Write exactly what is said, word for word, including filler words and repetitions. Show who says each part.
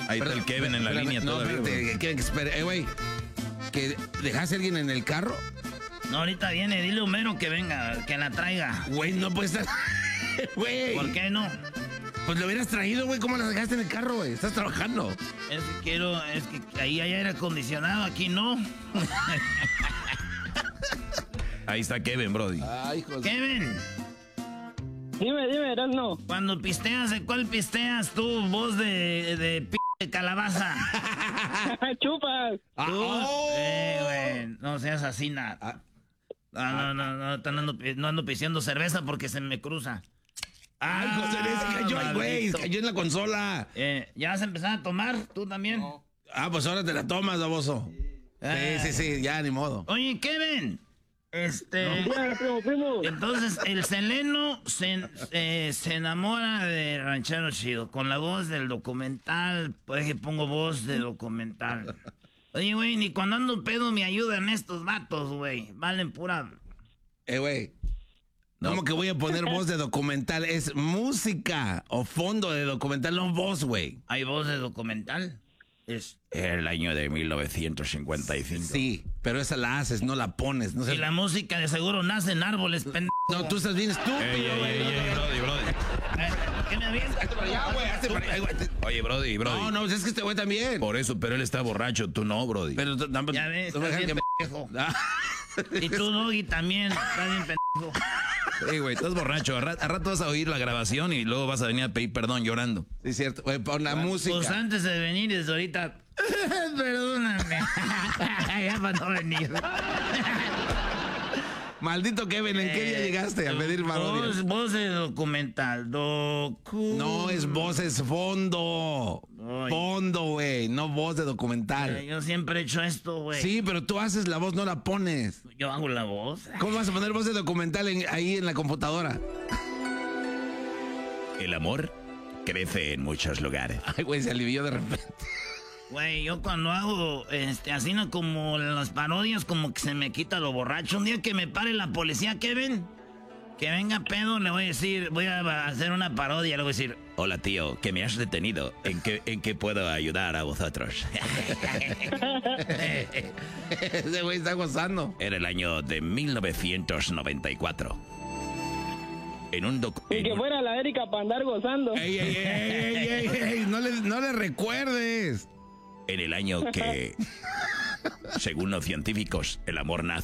Speaker 1: Ahí
Speaker 2: Pero,
Speaker 1: está el Kevin en la
Speaker 2: espérame,
Speaker 1: línea
Speaker 2: no,
Speaker 1: todavía.
Speaker 2: espérate,
Speaker 1: bro.
Speaker 2: Kevin, que espere. Eh, güey, ¿que dejaste a alguien en el carro?
Speaker 3: No, ahorita viene, dile a Homero que venga, que la traiga.
Speaker 2: Güey, no puede estar... Güey.
Speaker 3: ¿Por qué no?
Speaker 2: Pues lo hubieras traído, güey. ¿Cómo la dejaste en el carro, güey? Estás trabajando.
Speaker 3: Es que quiero, es que ahí hay aire acondicionado, aquí no.
Speaker 1: Ahí está Kevin, Brody.
Speaker 2: Ay, hijo de...
Speaker 3: Kevin,
Speaker 4: Dime, dime, Erasno.
Speaker 3: cuando pisteas, ¿de cuál pisteas tú? Voz de, de p de calabaza.
Speaker 4: Chupas.
Speaker 2: Ah,
Speaker 3: Tú,
Speaker 2: oh.
Speaker 3: eh, güey, no seas así, nada. No, no, no, no, no, ando, no ando pisteando cerveza porque se me cruza.
Speaker 2: Ay, José, es que cayó, güey.
Speaker 3: maldito.
Speaker 2: Cayó en la consola.
Speaker 3: Eh, ¿ya vas a empezar a tomar? ¿Tú también?
Speaker 2: Ah, pues ahora te la tomas, baboso.
Speaker 3: Eh.
Speaker 2: Sí, sí, sí, ya, ni modo.
Speaker 3: Oye, Kevin, este...
Speaker 4: Mira, primo, primo.
Speaker 3: Entonces, el Seleno se, eh, se enamora de Ranchero Chido con la voz del documental. Pues que pongo voz de documental. Oye, güey, ni cuando ando pedo me ayudan estos vatos, güey. Valen pura...
Speaker 2: Eh, güey. ¿Cómo que voy a poner voz de documental? Es música o fondo de documental, no voz, güey.
Speaker 3: ¿Hay voz de documental? Es...
Speaker 1: El año de mil novecientos cincuenta y cinco.
Speaker 2: Sí, pero esa la haces, no la pones. No,
Speaker 3: Y
Speaker 2: seas-
Speaker 3: la música de seguro nace en árboles, pendejo.
Speaker 2: no tú estás bien estúpido,
Speaker 1: Ey, ey,
Speaker 2: güey.
Speaker 1: ey, ey, Brody, Brody.
Speaker 3: Eh, ¿Qué me avientas?
Speaker 2: Hazte para allá, güey, hazte para allá, güey.
Speaker 1: Oye, Brody, Brody.
Speaker 2: No, no, es que este güey también.
Speaker 1: Por eso, pero él está borracho, tú no, Brody.
Speaker 2: Pero tú- no,
Speaker 3: Ya ves,
Speaker 2: no me
Speaker 3: estás
Speaker 2: dejan
Speaker 3: bien
Speaker 2: que
Speaker 3: pendejo.
Speaker 2: me... Ah.
Speaker 3: Y tú, Doggy, también. Estás bien pendejo.
Speaker 1: Sí, güey, estás borracho. A rato, a rato vas a oír la grabación y luego vas a venir a pedir perdón llorando.
Speaker 2: Sí, cierto. Güey, pon la música.
Speaker 3: Pues antes de venir, desde ahorita... Perdóname. Ya para no venir.
Speaker 2: Maldito Kevin, ¿en qué día llegaste a pedir
Speaker 3: Voz,
Speaker 2: parodias?
Speaker 3: voz de documental. Docu...
Speaker 2: No es voz, es fondo.
Speaker 3: Ay.
Speaker 2: Fondo, güey, no voz de
Speaker 3: Eh,
Speaker 2: documental.
Speaker 3: Yo siempre he hecho esto, güey.
Speaker 2: Sí, pero tú haces la voz, no la pones.
Speaker 3: Yo hago la voz.
Speaker 2: ¿Cómo vas a poner voz de documental en- ahí en la computadora?
Speaker 1: El amor crece en muchos lugares.
Speaker 2: Ay, güey, se alivió de repente.
Speaker 3: Güey, yo cuando hago, este, así no como las parodias, como que se me quita lo borracho. Un día que me pare la policía, Kevin, que venga pedo, le voy a decir, voy a hacer una parodia, le voy a decir,
Speaker 1: Hola, tío, que me has detenido. ¿En qué, en qué puedo ayudar a vosotros?
Speaker 2: Ese güey está gozando.
Speaker 1: Era el año de mil novecientos noventa y cuatro. En un doc...
Speaker 4: Y
Speaker 1: en
Speaker 4: que
Speaker 1: un-
Speaker 4: fuera la Erika para andar gozando.
Speaker 2: Ey, ey, ey, ey, ey, ey, ey, no le, no le recuerdes.
Speaker 1: En el año que, según los científicos, el amor nace